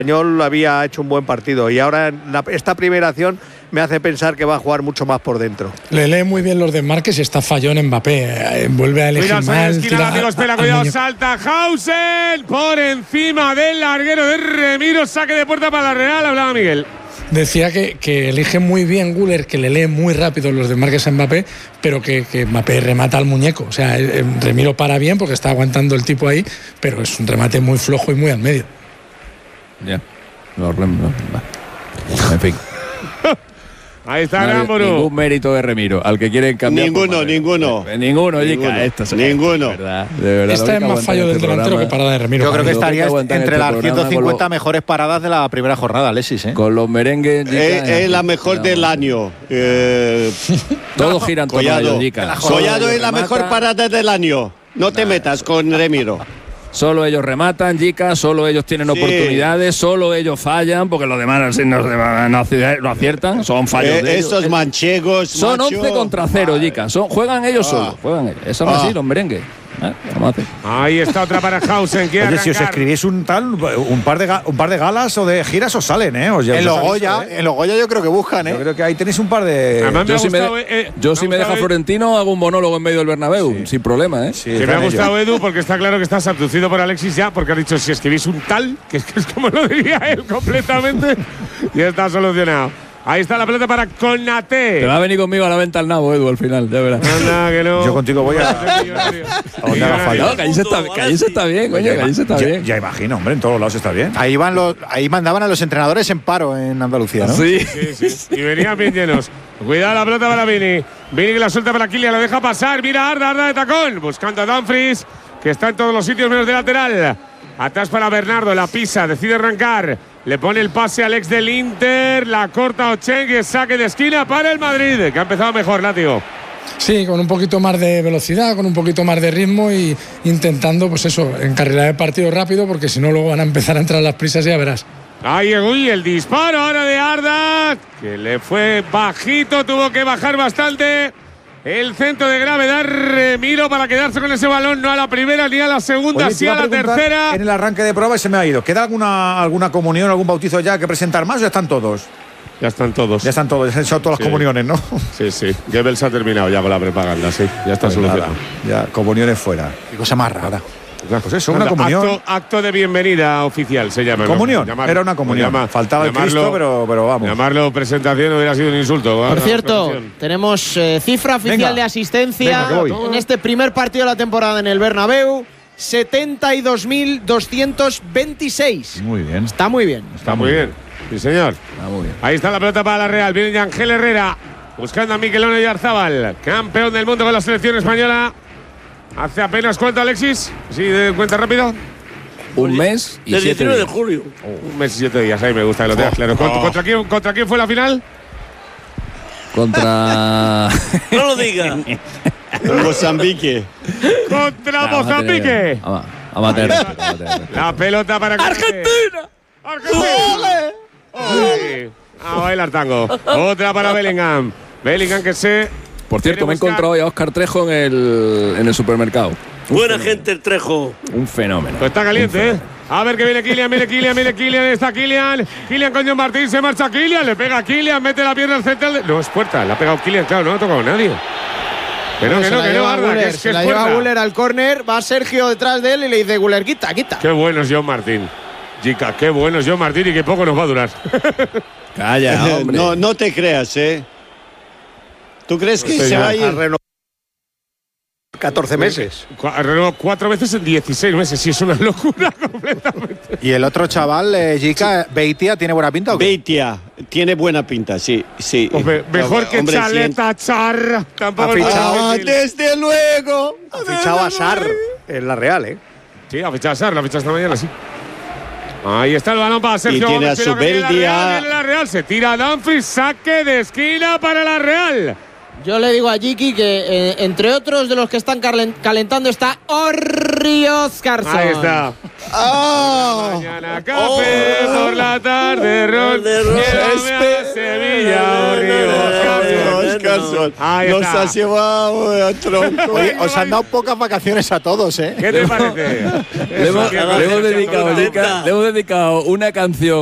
Español había hecho un buen partido y ahora esta primera acción me hace pensar que va a jugar mucho más por dentro. Le lee muy bien los desmarques y está fallón en Mbappé. Vuelve a elegir mal. Cuidado, salta Hausen por encima del larguero de Remiro. Saque de puerta para la Real. Hablaba Miguel. Decía que elige muy bien Güler, que le lee muy rápido los desmarques a Mbappé, pero que Mbappé remata al muñeco. O sea, Remiro para bien porque está aguantando el tipo ahí, pero es un remate muy flojo y muy al medio. Ya. En fin. Ahí está Grámboro. Ningún mérito de Remiro. Al que quieren cambiar. Ninguno. Ninguno. Ninguno. De verdad, esta es más fallo del delantero que parada de Remiro. Yo creo que estaría entre las 150 mejores paradas de la primera jornada, Alexis. Con los merengues. Es la mejor del año. Todos giran todo ello, Jica. Collado es la mejor parada del año. No te metas con Remiro. Solo ellos rematan, Jica, solo ellos tienen oportunidades, solo ellos fallan, porque los demás no aciertan, son fallos de estos ellos. Manchegos, son 11 contra 0, Jica, juegan ellos solos, juegan ellos. Eso no es así, los merengues. Ahí está otra para Hausen. Oye, si os escribís un par de galas o de giras os salen, ¿eh? En los Goya yo creo que buscan, ¿eh? Yo creo que ahí tenéis un par de… Yo si me deja Florentino hago un monólogo en medio del Bernabéu, sin problema, ¿eh? Sí, me ha gustado Edu porque está claro que estás abducido por Alexis ya, porque ha dicho si escribís un tal, que es como lo diría él completamente, y está solucionado. Ahí está la pelota para Konaté. Te va a venir conmigo a la venta al nabo, Edu, al final, ya verás. Anda, que no. Yo contigo voy a donde haga falta. No, Callice está bien, coño, Callice está bien. Ya imagino, hombre, en todos lados está bien. Ahí mandaban a los entrenadores en paro en Andalucía, ¿no? Sí. Y venían bien llenos. Cuidado la pelota para Vini. Vini que la suelta para Kylian, la deja pasar. Mira Arda de tacón. Buscando a Dumfries, que está en todos los sitios menos de lateral. Atrás para Bernardo, la pisa, decide arrancar. Le pone el pase al ex del Inter, la corta Ochengue, saque de esquina para el Madrid, que ha empezado mejor, Látigo. Sí, con un poquito más de velocidad, con un poquito más de ritmo y intentando, pues eso, encarrilar el partido rápido, porque si no luego van a empezar a entrar las prisas, ya verás. Ahí el disparo ahora de Arda, que le fue bajito, tuvo que bajar bastante. El centro de gravedad, Remiro para quedarse con ese balón, no a la primera ni a la segunda, Oye, sí a la tercera. En el arranque de prueba y se me ha ido. ¿Queda alguna comunión, algún bautizo ya que presentar más o ya están todos? Ya están todos. Ya han hecho todas las comuniones, ¿no? Sí. Goebbels ha terminado ya con la propaganda, sí. Ya está solucionado. Ya, comuniones fuera. Qué cosa más rara. Pues eso, una comunión. Acto de bienvenida oficial se llama. ¿Comunión? ¿No? Era una comunión. Faltaba el Cristo, pero vamos. Llamarlo presentación hubiera sido un insulto. Por cierto, tenemos cifra oficial de asistencia en este primer partido de la temporada en el Bernabéu. 72.226. Muy bien. Está muy bien. Está muy bien. Sí, señor. Está muy bien. Ahí está la pelota para la Real. Viene Ángel Herrera buscando a Mikel Oyarzabal, campeón del mundo con la selección española. Hace apenas cuánto, Alexis. Sí, de cuenta rápido. Un mes y 7 días. de julio. Un mes y 7 días. Ahí me gusta que lo tengas claro. ¿Contra quién fue la final? Contra. No lo diga. Mozambique. Contra Mozambique. Amateur. La pelota para Argentina. A bailar tango. Otra para Bellingham. Bellingham que se… Por cierto, me he encontrado a Óscar Trejo en el supermercado. Buena gente el Trejo. Un fenómeno. Pues está caliente, ¿eh? A ver que viene Kylian, está Kylian. Kylian con John Martín, se marcha Kylian, le pega a Kylian, mete la pierna al central. No, es puerta, le ha pegado Kylian, claro, no ha tocado nadie. Pero que no, Arda, que es la lleva Güler al córner, va Sergio detrás de él y le dice Güler, quita. Qué bueno es John Martín. Chica, qué bueno es John Martín y que poco nos va a durar. Calla, hombre. No te creas, ¿eh? ¿Tú crees que se va a ir? 14 meses. Renovó 4 veces en 16 meses. Sí, es una locura completamente. ¿Y el otro chaval, Jica, Beitia, tiene buena pinta o qué? Beitia tiene buena pinta, sí. Hombre, mejor que Chaleta, Char. Tampoco desde luego. Ha fichado a Sar en la Real, ¿eh? Sí, ha fichado a Sar, la ha fichado esta mañana, sí. Ahí está el balón para Sergio. Y tiene a su Viene la Real, se tira a Dumfries, saque de esquina para la Real. Yo le digo a Jiki que entre otros de los que están calentando está Orri Oscarsson. Ahí está. ¡Ah! Mañana café, por la tarde rol. Llévame a Sevilla, Orri Oscarsson. Ahí Nos está. has llevado a tronco. Oye, os han dado pocas vacaciones a todos, ¿eh? ¿Qué te parece? Le hemos dedicado una canción